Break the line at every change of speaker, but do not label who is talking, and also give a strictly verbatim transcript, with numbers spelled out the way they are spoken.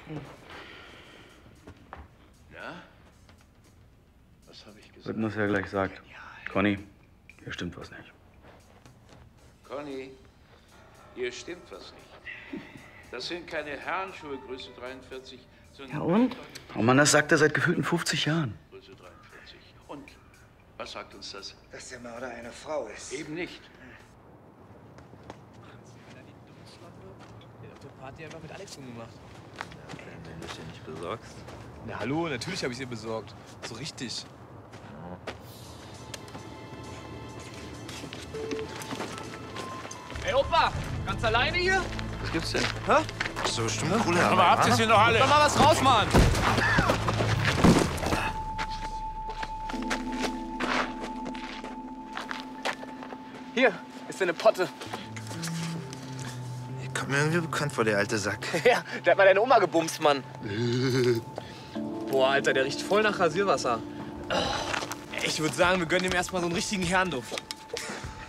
Ja? Was habe ich gesagt?
Wird muss ja gleich sagt. Conny, hier stimmt was nicht.
Conny, hier stimmt was nicht. Das sind keine Herrenschuhe, Größe dreiundvierzig.
Ja und?
Oh Mann, das sagt er seit gefühlten fünfzig Jahren.
Größe dreiundvierzig. Und? Was sagt uns das?
Dass der Mörder eine Frau ist.
Eben nicht.
Der hat die Party einfach mit Alex umgemacht.
Wenn du es dir nicht besorgst.
Na hallo, natürlich habe ich sie besorgt. So richtig. Ey Opa, ganz alleine hier?
Was gibt's denn?
Hä?
Das ist bestimmt coole
Aber habt ihr sie noch alle?
Komm mal was raus, Mann! Hier ist eine Potte.
Kommt mir irgendwie bekannt vor, der alte Sack.
Ja, der hat mal deine Oma gebumst, Mann. Boah, Alter, der riecht voll nach Rasierwasser. Ich würde sagen, wir gönnen ihm erstmal so einen richtigen Herrenduft.